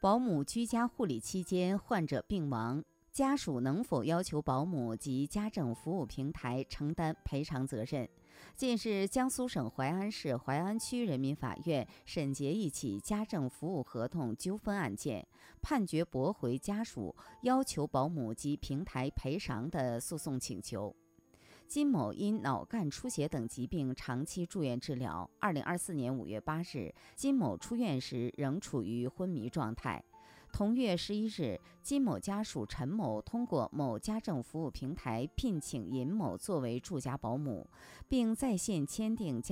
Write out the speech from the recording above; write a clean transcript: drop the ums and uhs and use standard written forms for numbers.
保姆居家护理期间患者病亡，家属能否要求保姆及家政服务平台承担赔偿责任？近日，江苏省淮安市淮安区人民法院审结一起家政服务合同纠纷案件，判决驳回家属要求保姆及平台赔偿的诉讼请求。金某因脑干出血等疾病长期住院治疗。2024年5月8日，金某出院时仍处于昏迷状态。同月11日，金某家属陈某通过某家政服务平台聘请尹某作为住家保姆，并在线签订